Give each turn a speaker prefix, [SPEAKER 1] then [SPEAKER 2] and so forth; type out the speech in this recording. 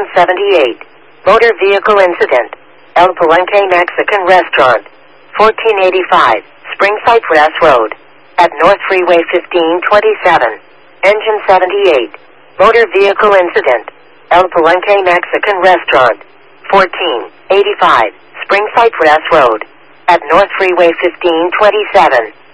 [SPEAKER 1] 78. Motor vehicle incident. El Palenque Mexican Restaurant. 1485. Spring Cypress Road. At North Freeway 1527. Engine 78. Motor vehicle incident. El Palenque Mexican Restaurant. 1485. Spring Cypress Road. At North Freeway 1527.